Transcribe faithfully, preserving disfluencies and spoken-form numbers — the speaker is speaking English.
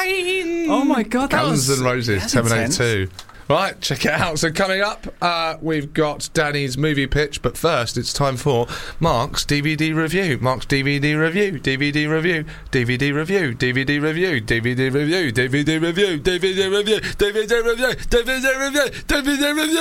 Mine. Oh my God, that Guns was N' Roses, that's Terminator intense. two. Right, check it out. So coming up, uh, we've got Danny's movie pitch, but first it's time for Mark's D V D review. Mark's D V D review, D V D review, D V D review, D V D review, D V D review, D V D review, D V D review, D V D review, D V D review, D V D review, D V D review.